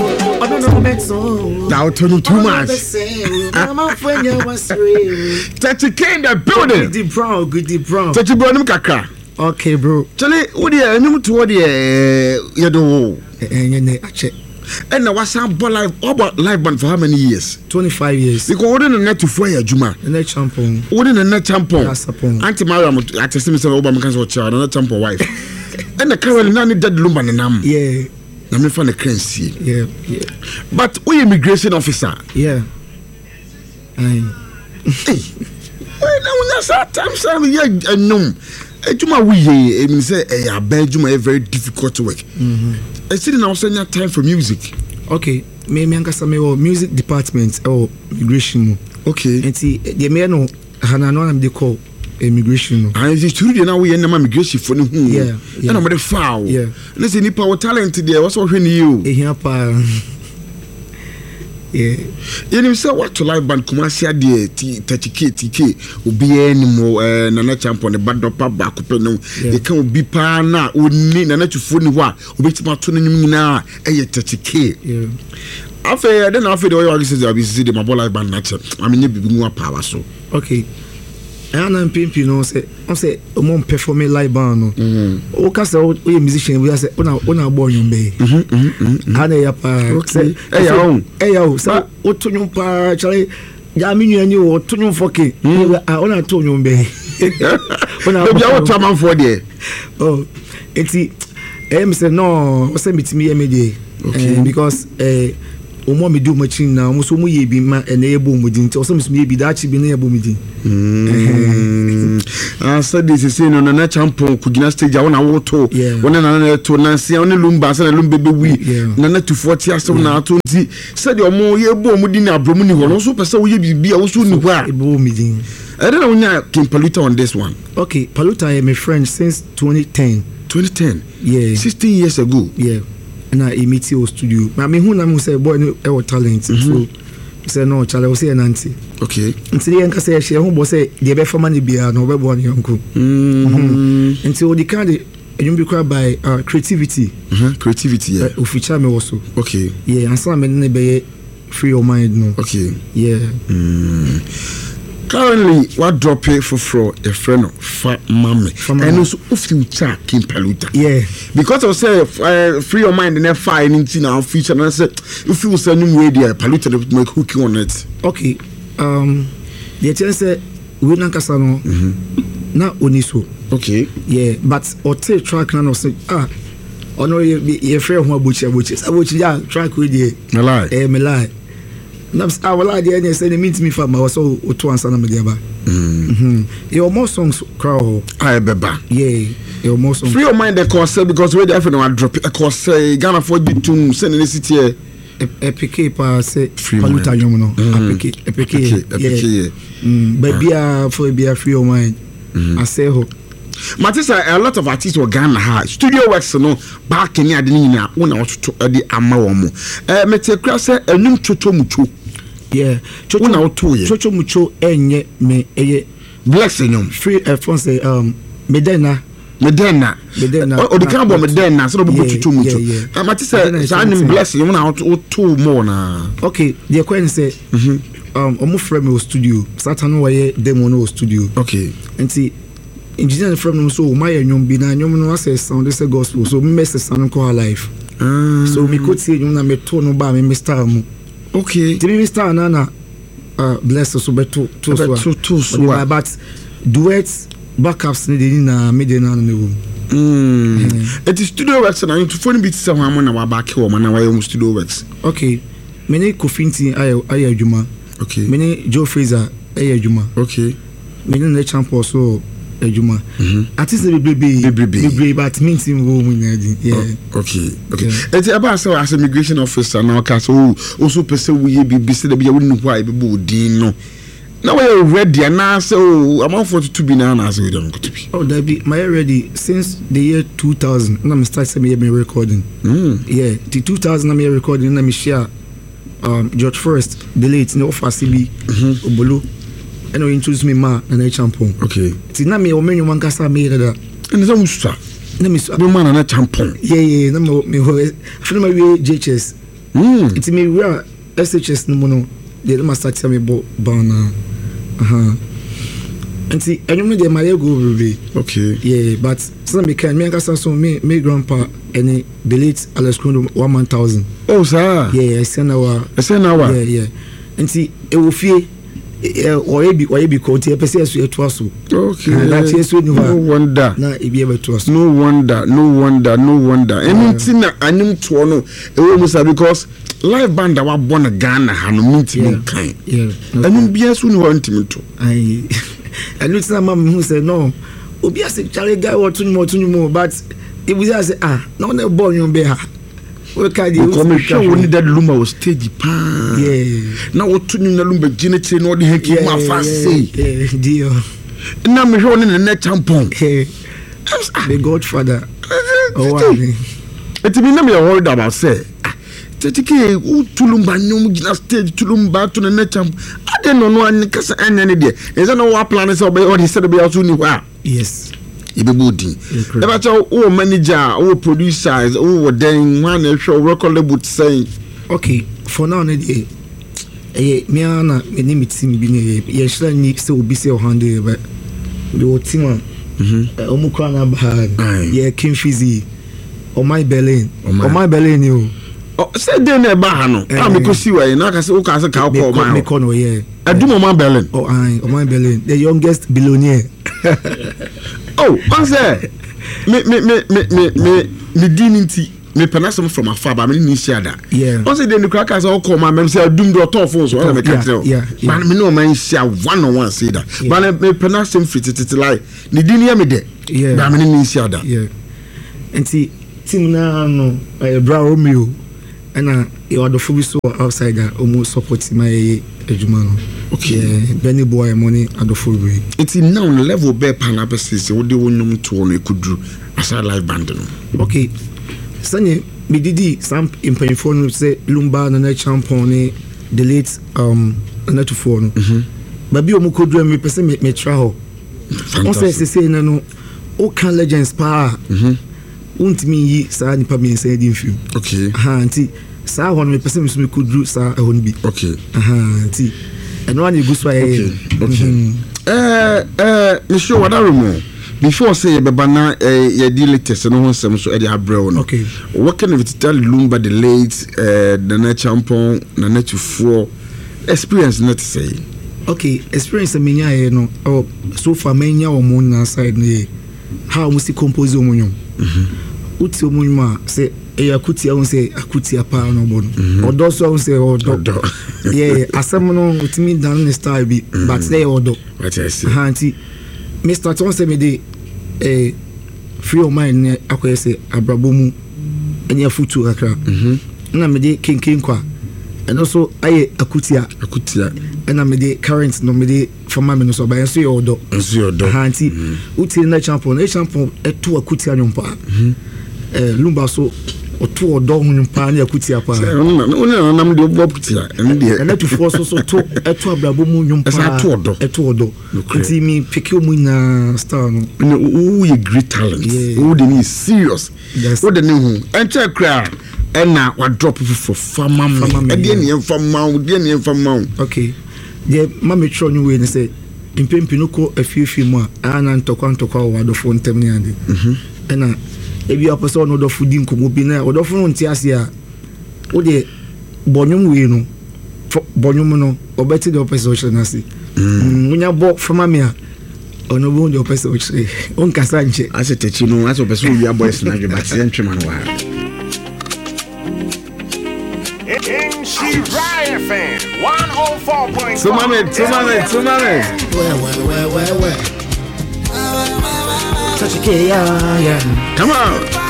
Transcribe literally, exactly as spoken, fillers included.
I don't know that song. Now turn you too much. I'm a friend you was real. thirty K in the building. Goody brown, goody brown. thirty brown kakra. Okay, bro. Charlie, what do you know to the you do? And check. And now what's up live about live band for how many years? twenty-five years. Because what in the net to fire Juma? The net champion. What in the net champion? That's a pong. Auntie Mariam at the same time Obama can't watch her, another champion wife. And the Carol Nani dead lumber and nam. Yeah. I'm not from the currency. Yeah, yeah. But we immigration officer. Yeah. Aye. Hey. Well, now that's that time, sir. Yeah, I know. Juma we I mean say a bad Juma very difficult to work. Mm-hmm. I still now send time for music. Okay. Me me ankasa me o music department or immigration. Okay. And see the me no hana no am dey call immigration. And the studio now we na immigration for no. Yeah. And I'm the foul. Yeah. Let's say nipa talent there what's what when you. E here pa. Yeah. You know, say what to live band commercial there, thirty K, T K, obi anymore, eh, nana champion, the bad up back up, no, they can be pa na, only nana to phone wa, obi to my tuning na, eh, thirty K. Yeah. After then, after the oil says, I'll be see the mobile live band natural. I mean, you be more power so. Okay. And I'm pimping, no, say, I say, a mom performing live band, no. Mm-hmm. O cast out a musician, we say, Ona, Ona born you bay. Mm-hmm. And they are pa, say, hey, yo, hey, yo, so, what to you pa, Charlie, Yamini and you, or to you for K. I want to you bay. When I was a man for there. Oh, it's it. Say, no, send it to me immediately. Okay. Because, eh, Omo me do machine now, mo so mo ye bi ma enable mo din, so mo ye bi da chi bi na ebo mo din. Mm. Ah, so this is saying on na champion ku gina stage a wona woto. Wona na na to na sia wona lumba sa na lumba be wi. Na na two forty aso na to nti. Said omo ye bo mo din na abromu ni ho, no so pesa wo ye bi bia wo so ni ho a. Ebo mo din. I don't know when King Paluta on this one. Okay, Paluta is my friend since twenty ten. twenty ten. Yeah. sixteen years ago. Yeah. And I meet your studio. I mean, who na say boy no e talent. So say no, Charlie will say Nancy. Okay. Until the anchor say she who boss say the be forma ni bia no be born uncle. Mm. Until the kind you be called by uh, creativity. Uh-huh. Creativity, yeah. Uh, feature me also. Okay. Yeah, and some me be free your mind no. Okay. Yeah. Mm. Currently, what drop it for for a friend of Fat Mommy and also future King Paluta. Yeah, because I say uh, free your mind and then fine into our future. And I said, if you send new radio, Paluta to make hooking on it. Okay, um, the chance say we na kasano na oniso. Okay, yeah, but or take track na no say ah, or no ye free ho abuchi abuchi abuchi ya track we dey. Me lie, eh me lie. Na I will lie there say they meet me for my so to answer na me there ba. Mhm. Your more songs crowd. I beba. Yeah, your more songs. Free your mind the course because we dey for drop it course Ghana for you to send in the city here. Epike pa say Paluta yom no. Epike epike. Epike. Mm, but bia for bia free your mind. I say ho. Matisa, a lot of artists were Ghana ha studio works no back in the na wona to the ama wo mo. Eh metekra say enum toto mucho. Yeah, chocho na oto ye. Chocho mucho enye me eye blessing nyom. Free uh, phone say um medena medena medena. O the kind of medena so be chocho mucho. Matisa say anim blessing nyom na oto mo na. Okay, the question say um omo frame me studio. Satan way demo no studio. Okay. Enti engineer from so my nyom bi na nyom no say sound this gospel so me message sound call life. So me could say nyom na me to no ba me Mister mu. Okay. Timi Mister Nana uh bless us beto to so to so but duets backups ni na me dey na no. Mm. It is studio works na to phone beat say ho na wa back wo na wa yom studio works. Okay. Me ne Kofinti aye aye adwuma. Okay. Me ne Joe Fraser aye adwuma. Okay. Me ne le champion so adwuma. Mhm. Artist be be be be but meeting wo mu na di. Yeah. Okay. Okay. It's about so as immigration officer now ka so also person we be be say be we know why be bodin no. Now we are ready and now so I'm forty-two be now as we don't go to be. Oh, that be my ready since the year two thousand. Now me start say me recording. Mm. Yeah, the two thousand I'm recording na me share um George Forrest the late no offer C B Obolo. And we introduce me ma na champion. Okay. Ti na me o menyo man kasa me da. And so musta. Na me so be man na champion. Yeah yeah, na me me ho. After my J H S Mm. It's me we are S H S no mono. They must start me bo bana. Uh-huh. And see, I don't know the my go be. Okay. Yeah, but some me can me and so me me grandpa any delete Alex Krondo one man thousand. Oh sir. Yeah, I send our I send our. Yeah, yeah. And see, it will fear or be or be called here person so to us. Okay. That is no wonder. Na e be able to us. No wonder, no wonder, no wonder. Anything na anim to no e wo musa because live band that wa born a Ghana ha no meeting kind. Yeah. Anim bia so ni wa ntimi to. I and it's not mama who said no. Obi ase chale guy what to more to more but it was say ah no na born you be ha. We can do come show when that lumba was stage pa. Yeah. Na what to na lumba ginete no de heki ma fa say. Yeah, dear. Na me show na na champon. The Godfather. Oh wow. It be na me worried about say. Tetike u tulumba nyom gina stage tulumba to na champ. Ade no no an kasa anya ne de. Is no wa plan say obey or he said be also ni wa. Yes. Ibe body. Eba cha o manager, o producers, o then one e show record label say. Okay, for now na dey. Eh me ana me ni meeting bi ne ye shira ni say obi say o handle but the whole team mhm o mu kwa na ba ye King Fizzy o my Berlin o my Berlin you. Oh, say dey na ba ha no. Ah me ko si wa na ka say o ka say ka ko ma. Me ko no yeah. Adum o my Berlin. Oh ai o my Berlin, the youngest billionaire. Oh, man say me me me me me me me dininti me penasem from afar ba me ni share da. Yeah. On say dey crack as o call my me say adum do top phones so me can tell. Yeah. Man me no man share one on one say that. But me penasem fit it like ni din ya me de. Yeah. Ba me ni share da. Yeah. Enti team na no eh Bra Romeo and you are the full so outsider almost support my ejuma no. Okay. Yeah, Benny boy money at the full way. It's in now level be pana person what they want to on could do as a live band no. Okay. Sanye me didi some impenfo no say Lumba na champion ni delete um na to phone. Mhm. Ba bi o mu kodru me person me me tra ho. On say say na no o kan legends pa. Mhm. Untimi yi sa nipa me say di film. Okay. Ha anti sa ho no me person me kodru sa ho no bi. Okay. Aha anti and one you go so okay okay eh eh me show what I remember before say beba na eh ye di latest no ho sem so e dey abrel no. Okay. What can you tell Lumba the late eh the na champion na na tufuo experience not to say. Okay, experience me nya no oh so far me nya o mo na side no how we see compose o mo nyom. Mhm. Uti o mo nyom say e akuti a won say akuti apa no bo no. Odo so won say odo. Yeah, asem no utimi down the style bi but say odo. What I see. Ha anti Mister Ton say me dey eh free of mind ne akoye say abrabomu enya futu akra. Mhm. Na me dey kinkin kwa. And also aye akutia akutia and me dey current no me dey for my no so by so your odo. So your odo. Ha anti uti na champion, e champion e to akutia nyompa. Mhm. Eh Lumba so oto odo hun pa na akutia pa. No no no nam de obo akutia en de. And to force so to eto abrabomu nyompa. Esa to odo. Eto odo. Nti mi pick you mu na star no. No who you great talent. Who dey need serious. Who dey hu. Enter cry. And now what drop for farmer man. And then you farm mount, then you farm mount. Okay. Yeah, mammy show you when say in Pimpinoko a few few more and Antokwan to call the phone terminal. And uh if you are person or the fooding could be there or the phone tiasia or the bonum we know bonum or better the opposition as it. When you bought from Mamia. Ono bo the opposition on Casanche. I said, you know, as a person, we are boys, and but gentleman. Shiraya fan one oh four point five. Two minutes, two minutes, two minutes. Where, where, where, where, where? Touch a key, yeah, yeah. Come on.